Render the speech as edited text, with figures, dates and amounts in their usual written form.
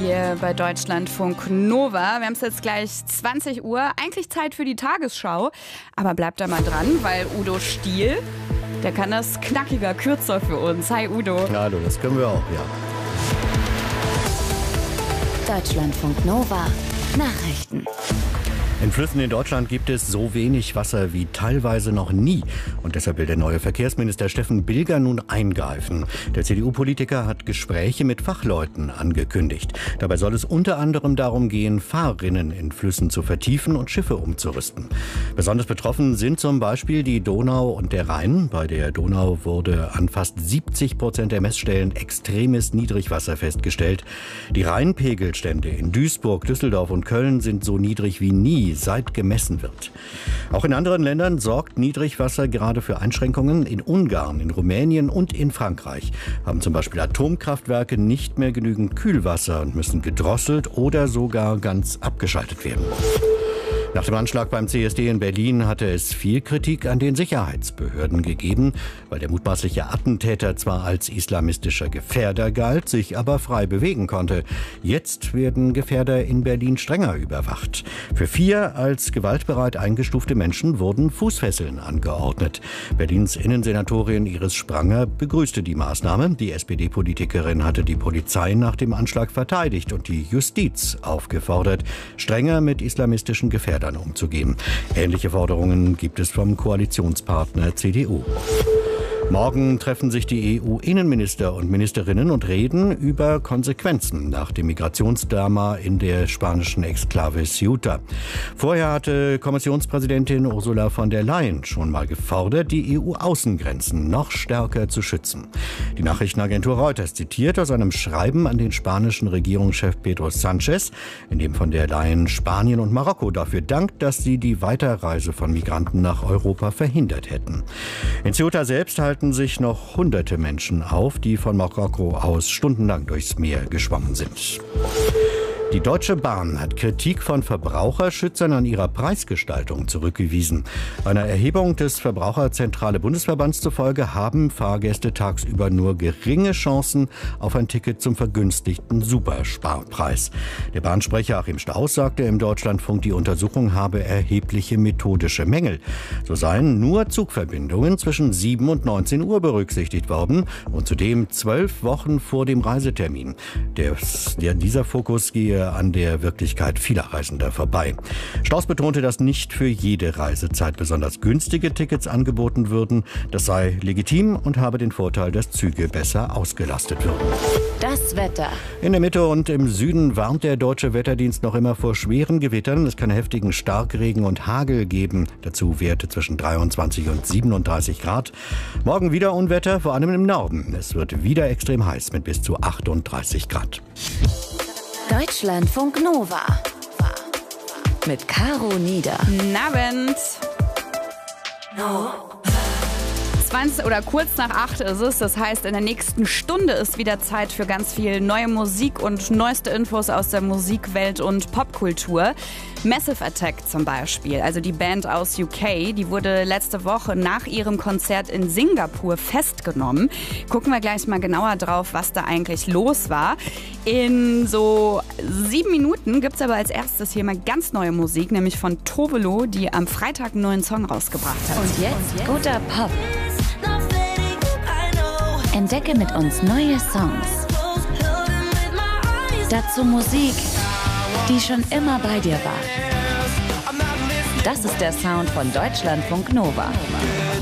hier bei Deutschlandfunk Nova. Wir haben es jetzt gleich 20 Uhr. Eigentlich Zeit für die Tagesschau. Aber bleibt da mal dran, weil Udo Stiel, der kann das knackiger, kürzer für uns. Hi Udo. Hallo, das können wir auch, ja. Deutschlandfunk Nova. Nachrichten. In Flüssen in Deutschland gibt es so wenig Wasser wie teilweise noch nie. Und deshalb will der neue Verkehrsminister Steffen Bilger nun eingreifen. Der CDU-Politiker hat Gespräche mit Fachleuten angekündigt. Dabei soll es unter anderem darum gehen, Fahrrinnen in Flüssen zu vertiefen und Schiffe umzurüsten. Besonders betroffen sind zum Beispiel die Donau und der Rhein. Bei der Donau wurde an fast 70% der Messstellen extremes Niedrigwasser festgestellt. Die Rheinpegelstände in Duisburg, Düsseldorf und Köln sind so niedrig wie nie, seit gemessen wird. Auch in anderen Ländern sorgt Niedrigwasser gerade für Einschränkungen. In Ungarn, in Rumänien und in Frankreich haben zum Beispiel Atomkraftwerke nicht mehr genügend Kühlwasser und müssen gedrosselt oder sogar ganz abgeschaltet werden. Nach dem Anschlag beim CSD in Berlin hatte es viel Kritik an den Sicherheitsbehörden gegeben, weil der mutmaßliche Attentäter zwar als islamistischer Gefährder galt, sich aber frei bewegen konnte. Jetzt werden Gefährder in Berlin strenger überwacht. Für 4 als gewaltbereit eingestufte Menschen wurden Fußfesseln angeordnet. Berlins Innensenatorin Iris Spranger begrüßte die Maßnahme. Die SPD-Politikerin hatte die Polizei nach dem Anschlag verteidigt und die Justiz aufgefordert, strenger mit islamistischen Gefährdern umzugehen. Ähnliche Forderungen gibt es vom Koalitionspartner CDU. Morgen treffen sich die EU-Innenminister und Ministerinnen und reden über Konsequenzen nach dem Migrationsdrama in der spanischen Exklave Ceuta. Vorher hatte Kommissionspräsidentin Ursula von der Leyen schon mal gefordert, die EU-Außengrenzen noch stärker zu schützen. Die Nachrichtenagentur Reuters zitiert aus einem Schreiben an den spanischen Regierungschef Pedro Sánchez, in dem von der Leyen Spanien und Marokko dafür dankt, dass sie die Weiterreise von Migranten nach Europa verhindert hätten. In Ceuta selbst halten sich noch hunderte Menschen auf, die von Marokko aus stundenlang durchs Meer geschwommen sind. Die Deutsche Bahn hat Kritik von Verbraucherschützern an ihrer Preisgestaltung zurückgewiesen. Einer Erhebung des Verbraucherzentrale Bundesverbands zufolge haben Fahrgäste tagsüber nur geringe Chancen auf ein Ticket zum vergünstigten Supersparpreis. Der Bahnsprecher Achim Stauß sagte im Deutschlandfunk, die Untersuchung habe erhebliche methodische Mängel. So seien nur Zugverbindungen zwischen 7 und 19 Uhr berücksichtigt worden und zudem 12 Wochen vor dem Reisetermin. Dieser Fokus gehe an der Wirklichkeit vieler Reisender vorbei. Stauß betonte, dass nicht für jede Reisezeit besonders günstige Tickets angeboten würden. Das sei legitim und habe den Vorteil, dass Züge besser ausgelastet würden. Das Wetter. In der Mitte und im Süden warnt der Deutsche Wetterdienst noch immer vor schweren Gewittern. Es kann heftigen Starkregen und Hagel geben. Dazu Werte zwischen 23 und 37 Grad. Morgen wieder Unwetter, vor allem im Norden. Es wird wieder extrem heiß mit bis zu 38 Grad. Deutschlandfunk Nova. Mit Caro Nieder. Guten Abend. 20 oder kurz nach 8 ist es. Das heißt, in der nächsten Stunde ist wieder Zeit für ganz viel neue Musik und neueste Infos aus der Musikwelt und Popkultur. Massive Attack zum Beispiel, also die Band aus UK, die wurde letzte Woche nach ihrem Konzert in Singapur festgenommen. Gucken wir gleich mal genauer drauf, was da eigentlich los war. In so 7 Minuten gibt es aber als erstes hier mal ganz neue Musik, nämlich von Tovelo, die am Freitag einen neuen Song rausgebracht hat. Und jetzt guter Pop. Entdecke mit uns neue Songs. Dazu Musik, die schon immer bei dir war. Das ist der Sound von Deutschlandfunk Nova.